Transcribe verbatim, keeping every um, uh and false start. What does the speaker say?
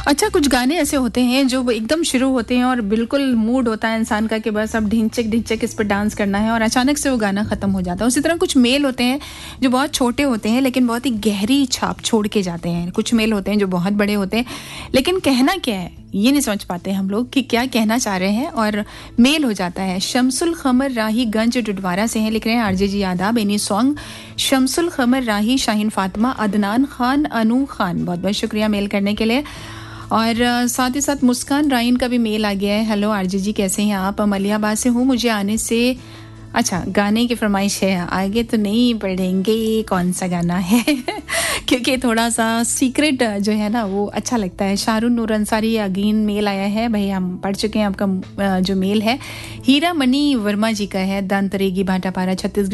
अच्छा, कुछ गाने ऐसे होते हैं जो एकदम शुरू होते हैं और बिल्कुल मूड होता है इंसान का कि बस अब ढिंचक ढिंचक इस पर डांस करना है, और अचानक से वो गाना खत्म हो जाता है। उसी तरह कुछ मेल होते हैं जो बहुत छोटे होते हैं लेकिन बहुत ही गहरी छाप छोड़ के जाते हैं। कुछ मेल होते हैं जो बहुत बड़े होते हैं लेकिन कहना क्या है ये नहीं समझ पाते हम लोग कि क्या कहना चाह रहे हैं, और मेल हो जाता है। शमसुल खमर राही गंज डुडवारा से हैं, लिख रहे हैं आरजे जी आदाब। एनी सॉन्ग शमसुल खमर राही, शाहीन फातिमा, अदनान खान, अनू खान, बहुत बहुत शुक्रिया मेल करने के लिए। और साथ ही साथ मुस्कान राइन का भी मेल आ गया है। हेलो आरजे जी, कैसे हैं आप? मलियाबाद से हूँ, मुझे आने से अच्छा गाने की फरमाइश है। आगे तो नहीं पढ़ेंगे कौन सा गाना है क्योंकि थोड़ा सा सीक्रेट जो है ना वो अच्छा लगता है। शाहरुन नूर अंसारी अगेन मेल आया है। भाई हम पढ़ चुके हैं आपका जो मेल है। हीरा मनी वर्मा जी का है, दांतरेगी भाटापारा छत्तीसगढ़